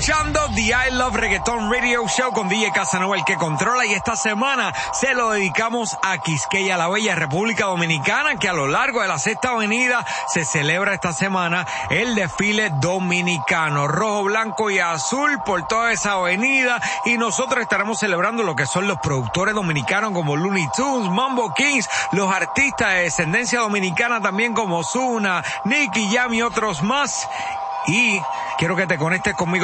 escuchando The I Love Reggaeton Radio Show con DJ Casanova, el que controla, y esta semana se lo dedicamos a Quisqueya la Bella, República Dominicana, que a lo largo de la Sexta Avenida se celebra esta semana el desfile dominicano, rojo, blanco y azul por toda esa avenida, y nosotros estaremos celebrando lo que son los productores dominicanos como Looney Tunes, Mambo Kings, los artistas de descendencia dominicana también como Ozuna, Nicky Jam y otros más. Y quiero que te conectes conmigo